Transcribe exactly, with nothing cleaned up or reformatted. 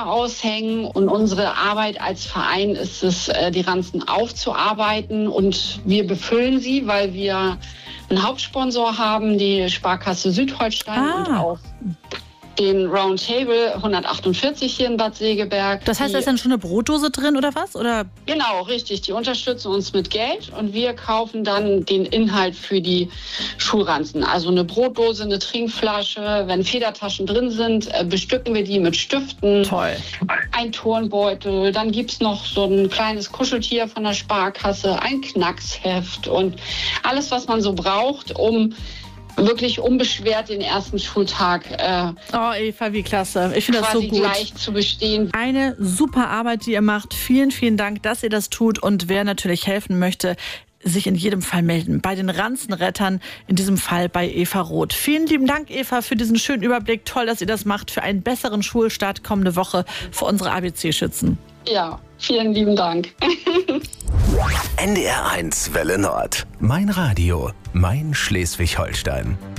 Banner aushängen. Und unsere Arbeit als Verein ist es, die Ranzen aufzuarbeiten. Und wir befüllen sie, weil wir einen Hauptsponsor haben, die Sparkasse Südholstein ah. und auch den Roundtable hundertachtundvierzig hier in Bad Segeberg. Das heißt, die, da ist dann schon eine Brotdose drin oder was? Oder? Genau, richtig. Die unterstützen uns mit Geld und wir kaufen dann den Inhalt für die Schulranzen. Also eine Brotdose, eine Trinkflasche. Wenn Federtaschen drin sind, bestücken wir die mit Stiften. Toll. Ein Turnbeutel. Dann gibt es noch so ein kleines Kuscheltier von der Sparkasse, ein Knacksheft und alles, was man so braucht, um wirklich unbeschwert den ersten Schultag äh, oh, Eva, wie klasse. Ich finde das so gut. Gleich zu bestehen. Eine super Arbeit, die ihr macht. Vielen, vielen Dank, dass ihr das tut. Und wer natürlich helfen möchte, sich in jedem Fall melden. Bei den Ranzenrettern, in diesem Fall bei Eva Roth. Vielen lieben Dank, Eva, für diesen schönen Überblick. Toll, dass ihr das macht für einen besseren Schulstart kommende Woche für unsere A B C-Schützen. Ja, vielen lieben Dank. N D R eins Welle Nord. Mein Radio, mein Schleswig-Holstein.